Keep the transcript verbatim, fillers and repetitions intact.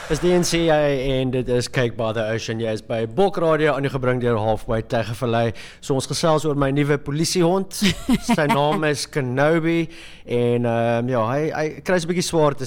is die N C A en dit is Kyk by the Ocean. Jy is by Bok Radio aan die gebring deur Halfway Tegevallei. So ons gesels oor my nuwe polisiehond. Sy naam is Kenobi en um, ja, hy, hy kry 'n bietjie swaar te